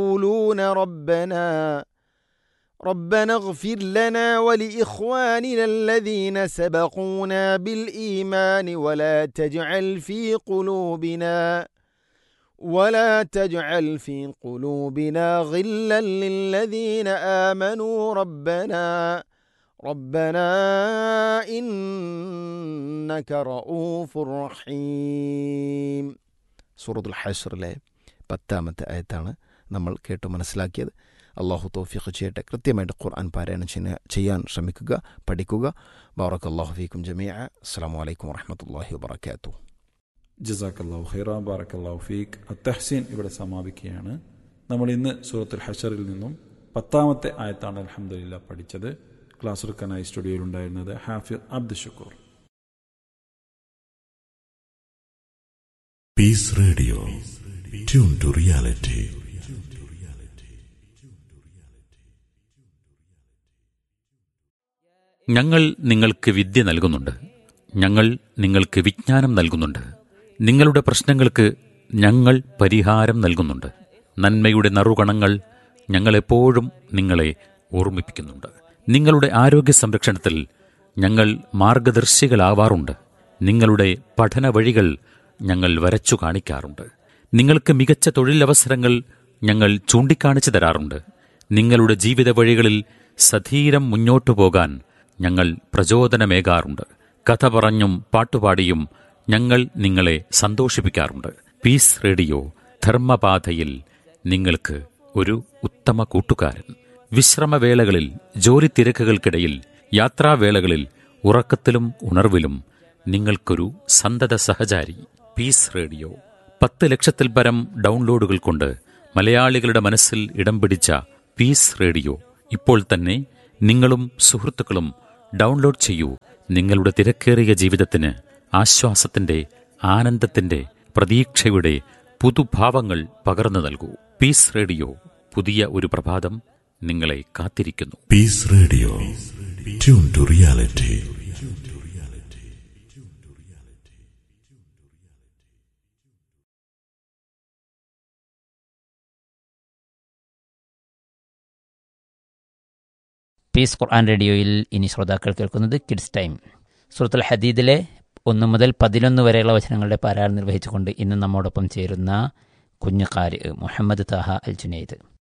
يقولون ربنا اغفر لنا ولإخواننا الذين سبقونا بالإيمان ولا تجعل في قلوبنا غلا للذين آمنوا ربنا إنك رؤوف رحيم. സൂറത്തുൽ ഹശ്റിലെ 10-ാമത്തെ ആയത്താണ് നമ്മൾ കേട്ട് മനസ്സിലാക്കിയത്. അള്ളാഹു തൗഫീഖ് ചെയ്യട്ടെ. കൃത്യമായിട്ട് ഖുർആൻ പാരായണം ചെയ്യാൻ ശ്രമിക്കുക, പഠിക്കുക. ബാറക്കല്ലാഹു ഫീക്കും ജമീഅ. അസ്സലാമു അലൈക്കും വറഹ്മത്തുള്ളാഹി വബറകാതുഹു. ജസാക്കല്ലാഹു ഖൈറ, ബാറക്കല്ലാഹു ഫീക്ക്. അത്തഹ്സീൻ ഇവിടെ സമാപിക്കുകയാണ്. നമ്മൾ ഇന്ന് സൂറത്തുൽ ഹശ്റിൽ നിന്നും 10-ാമത്തെ ആയത്താണ് അൽഹംദുലില്ലാഹ് പഠിച്ചത്. ക്ലാസ് എടുക്കാനായി സ്റ്റുഡിയോയിൽ ഉണ്ടായിരുന്നത് ഹാഫിദ് Abdul Shukkur. Piece radio, tune to reality. ഞങ്ങൾ നിങ്ങൾക്ക് വിദ്യ നൽകുന്നുണ്ട്, ഞങ്ങൾ നിങ്ങൾക്ക് വിജ്ഞാനം നൽകുന്നുണ്ട്, നിങ്ങളുടെ പ്രശ്നങ്ങൾക്ക് ഞങ്ങൾ പരിഹാരം നൽകുന്നുണ്ട്. നന്മയുടെ നറുകണങ്ങൾ ഞങ്ങളെപ്പോഴും നിങ്ങളെ ഓർമ്മിപ്പിക്കുന്നുണ്ട്. നിങ്ങളുടെ ആരോഗ്യ സംരക്ഷണത്തിൽ ഞങ്ങൾ മാർഗദർശികളാവാറുണ്ട്. നിങ്ങളുടെ പഠന വഴികൾ ഞങ്ങൾ വരച്ചു കാണിക്കാറുണ്ട്. നിങ്ങൾക്ക് മികച്ച തൊഴിലവസരങ്ങൾ ഞങ്ങൾ ചൂണ്ടിക്കാണിച്ചു തരാറുണ്ട്. നിങ്ങളുടെ ജീവിത വഴികളിൽ സധീരം മുന്നോട്ടു പോകാൻ ഞങ്ങൾ പ്രചോദനമേകാറുണ്ട്. കഥ പറഞ്ഞും പാട്ടുപാടിയും ഞങ്ങൾ നിങ്ങളെ സന്തോഷിപ്പിക്കാറുണ്ട്. പീസ് റേഡിയോ ധർമ്മപാതയിൽ നിങ്ങൾക്ക് ഒരു ഉത്തമ കൂട്ടുകാരൻ. വിശ്രമവേളകളിൽ, ജോലി തിരക്കുകൾക്കിടയിൽ, യാത്രാവേളകളിൽ, ഉറക്കത്തിലും ഉണർവിലും നിങ്ങൾക്കൊരു സന്തത സഹചാരി. പീസ് റേഡിയോ 10 ലക്ഷത്തിൽ പരം ഡൗൺലോഡുകൾ കൊണ്ട് മലയാളികളുടെ മനസ്സിൽ ഇടം പിടിച്ച പീസ് റേഡിയോ ഇപ്പോൾ തന്നെ നിങ്ങളും സുഹൃത്തുക്കളും ഡൗൺലോഡ് ചെയ്യൂ. നിങ്ങളുടെ തിരക്കേറിയ ജീവിതത്തിന് ആശ്വാസത്തിന്റെ, ആനന്ദത്തിന്റെ, പ്രതീക്ഷയുടെ പുതുഭാവങ്ങൾ പകർന്നു നൽകൂ. പീസ് റേഡിയോ, പുതിയ ഒരു പ്രഭാതം നിങ്ങളെ കാത്തിരിക്കുന്നു. Piece radio, tune to reality. Piece ഖുർആൻ റേഡിയോയിൽ ഇനി ശ്രോതാക്കൾ കേൾക്കുന്നത് കിഡ്സ് ടൈം. സൂറത്തുൽ ഹദീദിലെ 1 മുതൽ 11 വരെയുള്ള വചനങ്ങളുടെ പാരായണം നിർവഹിച്ചുകൊണ്ട് ഇന്ന് നമ്മോടൊപ്പം ചേരുന്ന കുഞ്ഞു ഖാരി മുഹമ്മദ് താഹ അൽ ജുനൈദ്.